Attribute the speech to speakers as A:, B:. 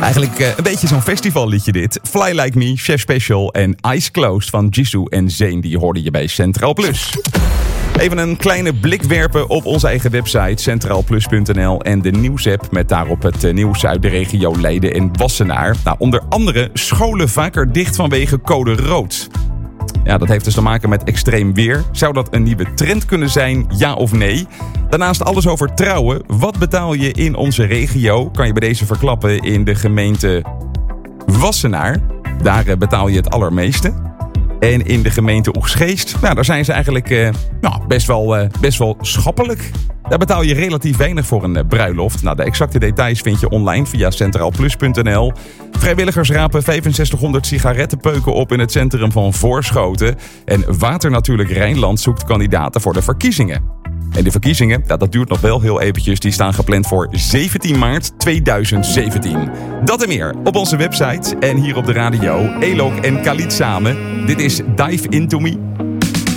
A: Eigenlijk een beetje zo'n festivalliedje dit. Fly Like Me, Chef Special en Eyes Closed van Jisoo en Zayn. Die hoorde je bij Centraal Plus. Even een kleine blik werpen op onze eigen website centraalplus.nl en de nieuwsapp met daarop het nieuws uit de regio Leiden en Wassenaar. Nou, onder andere scholen vaker dicht vanwege code rood. Ja, dat heeft dus te maken met extreem weer. Zou dat een nieuwe trend kunnen zijn, ja of nee? Daarnaast alles over trouwen. Wat betaal je in onze regio? Kan je bij deze verklappen in de gemeente Wassenaar. Daar betaal je het allermeeste. En in de gemeente Oegstgeest, nou, daar zijn ze eigenlijk best wel schappelijk. Daar betaal je relatief weinig voor een bruiloft. Nou, de exacte details vind je online via centraalplus.nl. Vrijwilligers rapen 6500 sigarettenpeuken op in het centrum van Voorschoten. En Water Natuurlijk Rijnland zoekt kandidaten voor de verkiezingen. En de verkiezingen, dat duurt nog wel heel eventjes. Die staan gepland voor 17 maart 2017. Dat en meer op onze website en hier op de radio. Elok en Khalid samen. Dit is Dive Into Me.